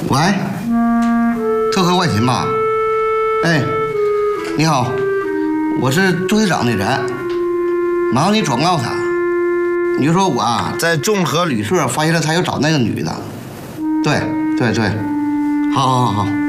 喂，特科外勤吧？哎，你好，我是朱局长的人，麻烦你转告他，你就说我啊在众和旅社发现了他要找那个女的。对，好。